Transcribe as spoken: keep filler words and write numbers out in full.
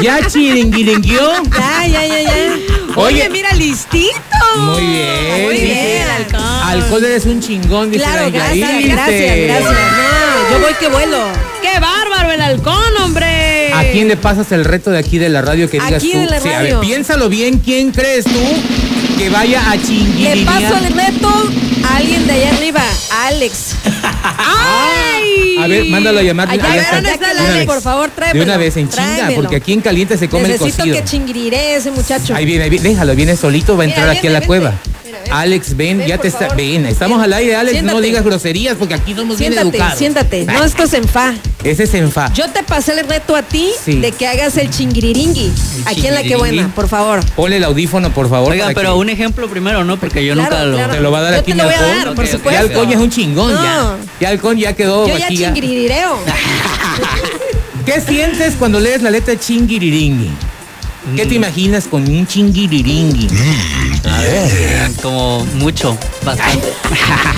¿Ya chiringuiringuió? Ya, ya, ya, ya. Oye, Oye mira, listito. Muy bien. Muy bien. Alcohol. Alcohol eres un chingón, dice claro, la gracias, gracias, gracias. No, yo voy que vuelo. ¡Qué bárbaro el halcón, hombre! ¿A quién le pasas el reto de aquí de la radio que digas aquí tú? de la Sí, radio. a ver, piénsalo bien, ¿quién crees tú que vaya a chinguirinear? Le paso el reto a alguien de allá arriba, a Alex. ¡Ay! A ver, mándalo a llamar. Allá, allá allá está el Alex, por favor, tráemelo. De una vez, en chinga, tráemelo. porque aquí en caliente se come Necesito el cocido. que chinguiré ese muchacho. Ahí viene, ahí viene, déjalo, viene solito, va a entrar Mira, aquí viene, a la vente. cueva. Mira, ven. Alex, ven, Ven, ya por te está. favor. Ven, estamos al aire, Alex, Siéntate. no digas groserías porque aquí somos Siéntate, bien educados. siéntate. No, esto es en fa. Ese es en fa. Yo te pasé el reto a ti Sí. de que hagas el chingiriringui. Aquí en la que buena, por favor. Ponle el audífono, por favor. Oigan, para pero que- un ejemplo primero, ¿no? Porque yo Claro, nunca lo... claro. Te lo va a dar Yo aquí te lo mi voy a halcón. dar, por Ok, ok. supuesto. Ya Halcón ya es un chingón, No. ya. Ya Halcón ya quedó Yo ya aquí. ya. chingirireo. ¿Qué sientes cuando lees la letra chingiriringui? ¿Qué te imaginas con un chingiriringui? A ver, como mucho, bastante.